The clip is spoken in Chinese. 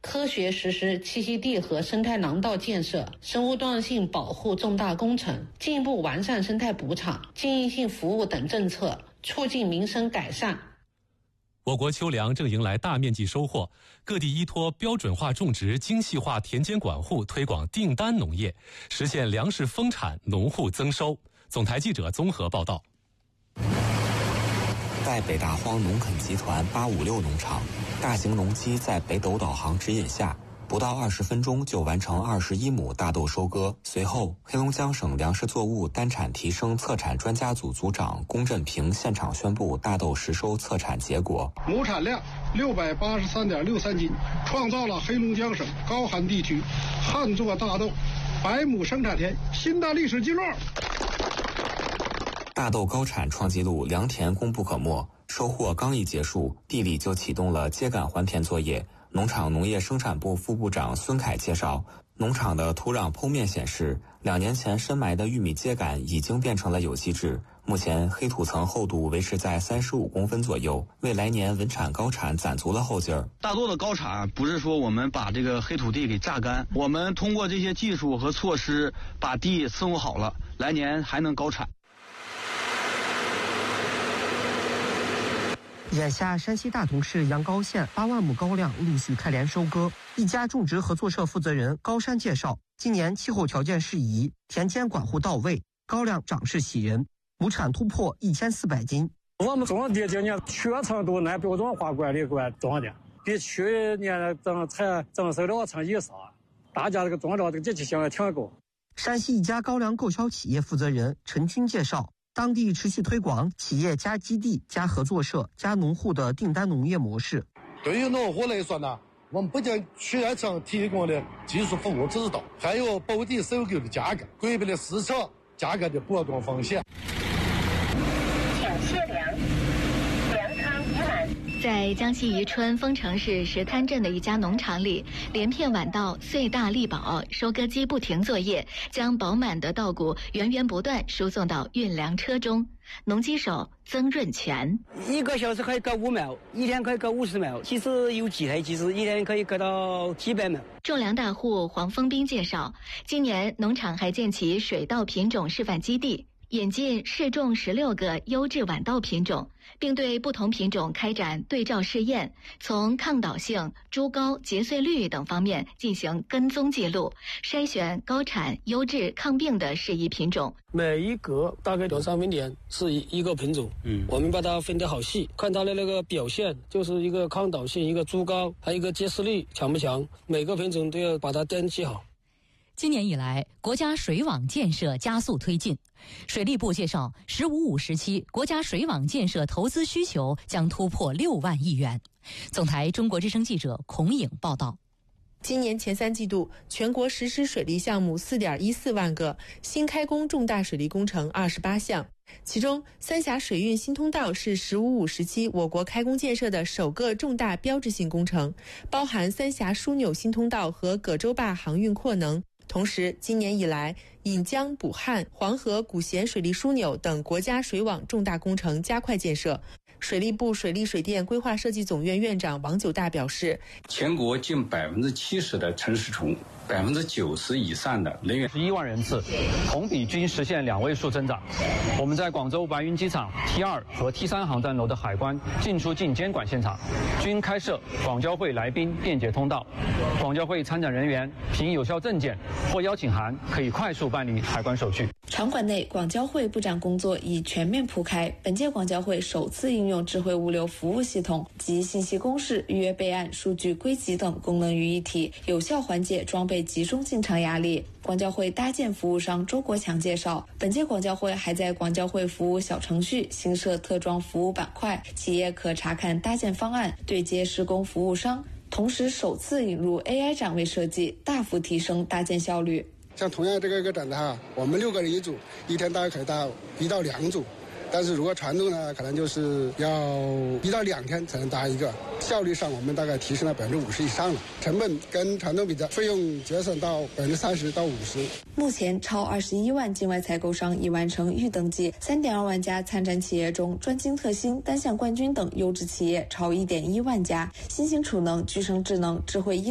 科学实施栖息地和生态廊道建设、生物多样性保护重大工程，进一步完善生态补偿、经营性服务等政策，促进民生改善。 我国秋粮正迎来大面积收获，各地依托标准化种植、精细化田间管护，推广订单农业，实现粮食丰产、农户增收。总台记者综合报道。 在北大荒农垦集团856农场，大型农机在北斗导航指引下，不到20分钟就完成21亩大豆收割。随后，黑龙江省粮食作物单产提升策产专家组组长龚振平现场宣布大豆实收策产结果： 亩产量683.63斤，创造了黑龙江省高寒地区旱作大豆100亩生产田新的历史记录。 大豆高产创纪录，良田功不可没。收获刚一结束，地里就启动了秸秆还田作业。农场农业生产部副部长孙凯介绍，农场的土壤剖面显示，2年前深埋的玉米秸秆已经变成了有机质。目前黑土层厚度维持在35公分左右，为来年稳产高产攒足了后劲儿。 大豆的高产不是说我们把这个黑土地给榨干，我们通过这些技术和措施把地伺候好了，来年还能高产。 眼下，山西大同市阳高县8万亩高粱陆续开镰收割。一家种植合作社负责人高山介绍，今年气候条件适宜，田间管护到位，高粱长势喜人，亩产突破1400斤。 我们种的今年全程都按标准化管理种的，比去年增收2成以上，大家这个种植这个积极性也挺高。 山西一家高粱购销企业负责人陈军介绍，当地持续推广企业加基地、加合作社、加农户的订单农业模式。 对于农户来说呢，我们不仅全程提供的技术服务指导，还有保底收购的价格，规避了市场价格的波动风险。 请卸粮，粮仓已满。在江西宜春丰城市石滩镇的一家农场里，连片晚稻穗大力饱，收割机不停作业，将饱满的稻谷源源不断输送到运粮车中。农机手曾润全 ，1个小时可以割5畝，一天可以割50畝，其实有几台机子，一天可以割到几百畝。 种粮大户黄峰斌介绍，今年农场还建起水稻品种示范基地，引进试种16个优质晚稻品种，并对不同品种开展对照试验，从抗倒性、株高、结穗率等方面进行跟踪记录，筛选高产、优质、抗病的适宜品种。 每一格大概2-3分点是一个品种，我们把它分得好细，看它的那个表现，就是一个抗倒性、一个株高，还有一个结穗率强不强，每个品种都要把它登记好。 今年以来，国家水网建设加速推进。水利部介绍，“15+5”时期，国家水网建设投资需求将突破6万亿元。总台中国之声记者孔颖报道。 今年前3季度，全国实施水利项目4.14万个，新开工重大水利工程28项。其中，三峡水运新通道是“15+5”时期我国开工建设的首个重大标志性工程，包含三峡枢纽新通道和葛洲坝航运扩能。同时，今年以来，引江补汉、黄河古咸水利枢纽等国家水网重大工程加快建设。水利部水利水电规划设计总院院长王九大表示， 全国近70%的城市群，90%以上的人员 11万人次，同比均实现2位数增长。我们在广州白云机场 T2 和 T3 航站楼的海关进出境监管现场，均开设广交会来宾便捷通道。广交会参展人员凭有效证件或邀请函，可以快速办理海关手续。 场馆内广交会布展工作已全面铺开。本届广交会首次应用智慧物流服务系统及信息公示、预约备案、数据归集等功能于一体，有效缓解装备集中进场压力。广交会搭建服务商周国强介绍，本届广交会还在广交会服务小程序新设特装服务板块，企业可查看搭建方案，对接施工服务商。同时首次引入 AI 展位设计，大幅提升搭建效率。 像同样这个一个展台，我们6个人一组，一天大概可以搭1到2组，但是如果传统呢，可能就是要1到2天才能搭一个。效率上我们大概提升了50%以上了，成本跟传统比的费用节省到30%到50%。 目前超21万境外采购商已完成预登记，3.2万家参展企业中，专精特新、单项冠军等优质企业超1.1万家。新型储能、具生智能、智慧医